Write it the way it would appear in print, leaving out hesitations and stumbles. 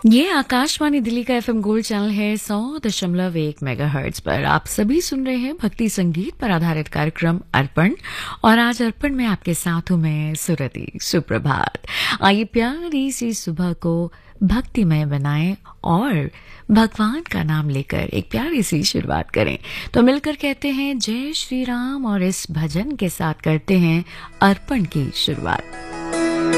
ये आकाशवाणी दिल्ली का FM gold channel है 100.1 मेगाहर्ट्ज पर। आप सभी सुन रहे हैं भक्ति संगीत पर आधारित कार्यक्रम अर्पण, और आज अर्पण में आपके साथ हूं मैं सुरति। सुप्रभात। आइए प्यारी सी सुबह को भक्तिमय बनाएं और भगवान का नाम लेकर एक प्यारी सी शुरुआत करें। तो मिलकर कहते हैं जय श्री राम और इस भजन के साथ करते हैं अर्पण की शुरुआत।